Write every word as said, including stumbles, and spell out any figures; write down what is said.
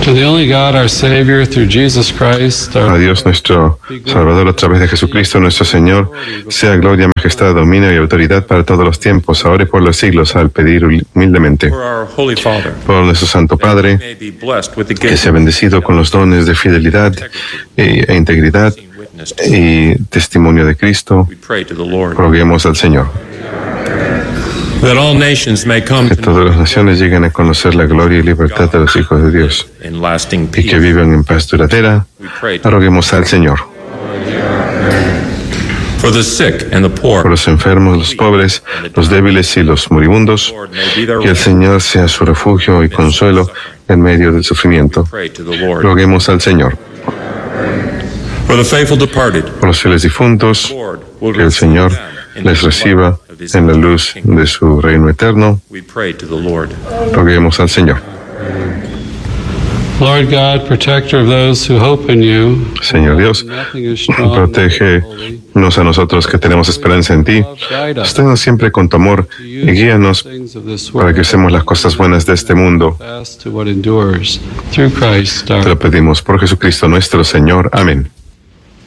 A Dios nuestro Salvador, a través de Jesucristo nuestro Señor, sea gloria, majestad, dominio y autoridad para todos los tiempos, ahora y por los siglos, al pedir humildemente. Por nuestro Santo Padre, que sea bendecido con los dones de fidelidad e integridad y testimonio de Cristo, roguemos al Señor. Que todas las naciones lleguen a conocer la gloria y libertad de los hijos de Dios y que vivan en paz duradera, roguemos al Señor. Por los enfermos, los pobres, los débiles y los moribundos, que el Señor sea su refugio y consuelo en medio del sufrimiento, roguemos al Señor. Por los fieles difuntos, que el Señor les reciba en la luz de su reino eterno, roguemos al Señor. Lord God, protector of those who hope in you, Señor Dios, protégenos a nosotros que tenemos esperanza en ti. Sosténnos siempre con tu amor y guíanos para que usemos las cosas buenas de este mundo. Te lo pedimos por Jesucristo nuestro Señor. Amén.